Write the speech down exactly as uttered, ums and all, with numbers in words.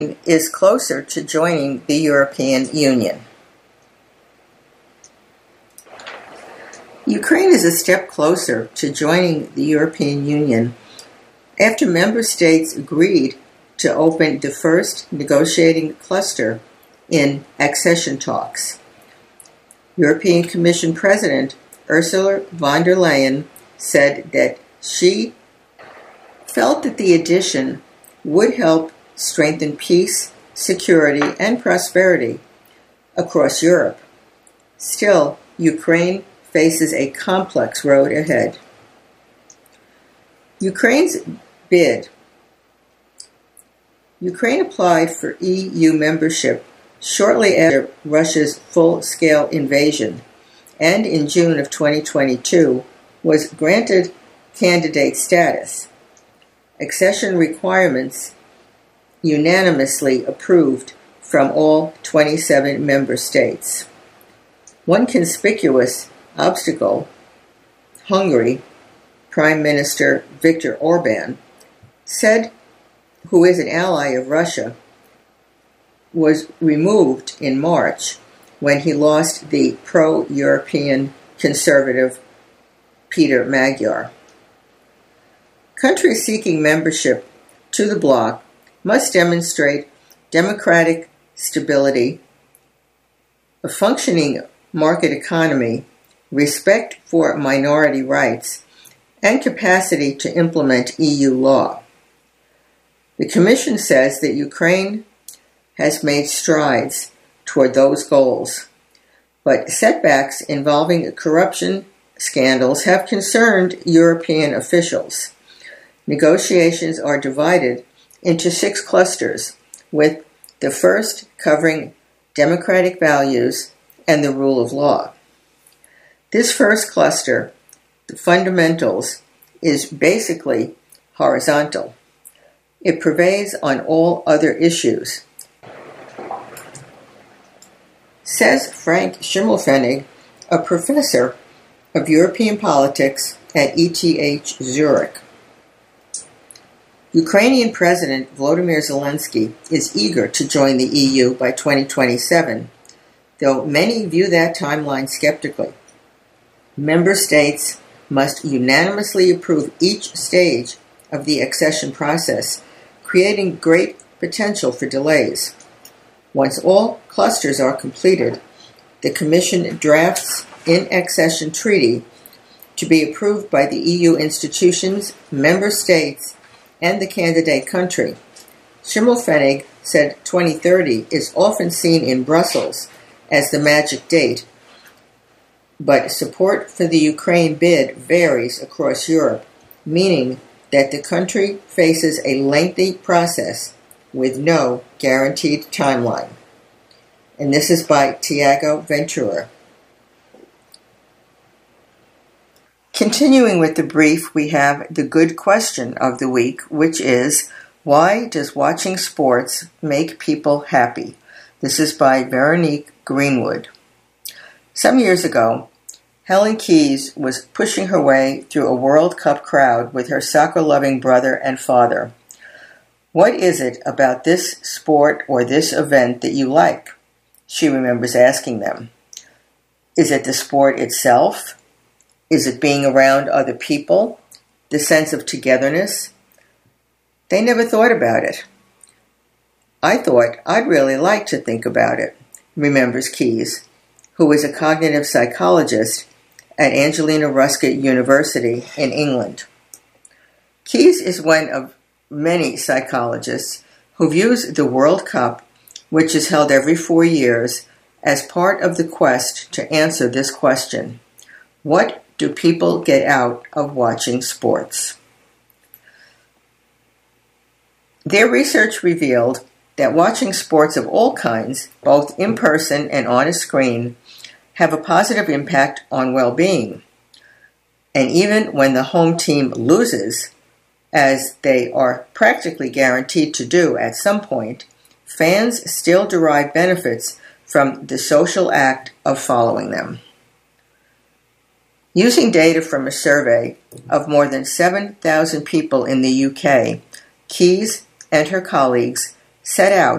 is closer to joining the European Union. Ukraine is a step closer to joining the European Union after member states agreed to open the first negotiating cluster in accession talks. European Commission President Ursula von der Leyen said that she felt that the addition would help strengthen peace, security, and prosperity across Europe. Still, Ukraine faces a complex road ahead. Ukraine's bid. Ukraine applied for E U membership shortly after Russia's full-scale invasion, and in June of twenty twenty-two was granted candidate status. Accession requirements unanimously approved from all twenty-seven member states. One conspicuous obstacle, Hungary, Prime Minister Viktor Orban, said, who is an ally of Russia, was removed in March when he lost the pro-European conservative Peter Magyar. Countries seeking membership to the bloc must demonstrate democratic stability, a functioning market economy, respect for minority rights, and capacity to implement E U law. The Commission says that Ukraine has made strides toward those goals, but setbacks involving corruption scandals have concerned European officials. Negotiations are divided into six clusters, with the first covering democratic values and the rule of law. This first cluster, the fundamentals, is basically horizontal. It pervades on all other issues. Says Frank Schimmelpfennig, a professor of European politics at E T H Zurich. Ukrainian President Volodymyr Zelensky is eager to join the E U by twenty twenty-seven, though many view that timeline skeptically. Member states must unanimously approve each stage of the accession process, creating great potential for delays. Once all clusters are completed, the Commission drafts in accession treaty to be approved by the E U institutions, member states, and the candidate country. Schimmelpfennig said twenty thirty is often seen in Brussels as the magic date, but support for the Ukraine bid varies across Europe, meaning that the country faces a lengthy process with no guaranteed timeline. And this is by Tiago Ventura. Continuing with the brief, we have the good question of the week, which is, why does watching sports make people happy? This is by Veronique Greenwood. Some years ago, Helen Keyes was pushing her way through a World Cup crowd with her soccer-loving brother and father. What is it about this sport or this event that you like? She remembers asking them. Is it the sport itself? Is it being around other people? The sense of togetherness? They never thought about it. I thought I'd really like to think about it, remembers Keyes, who is a cognitive psychologist at Angelina Ruskin University in England. Keyes is one of many psychologists who views the World Cup, which is held every four years, as part of the quest to answer this question. What do people get out of watching sports? Their research revealed that watching sports of all kinds, both in person and on a screen, have a positive impact on well-being. And even when the home team loses, as they are practically guaranteed to do at some point, fans still derive benefits from the social act of following them. Using data from a survey of more than seven thousand people in the U K, Keyes and her colleagues set out